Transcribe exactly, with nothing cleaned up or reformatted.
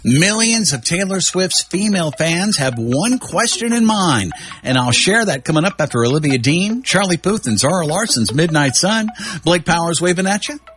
Millions of Taylor Swift's female fans have one question in mind, and I'll share that coming up after Olivia Dean, Charlie Puth, and Zara Larson's Midnight Sun. Blake Powers waving at you.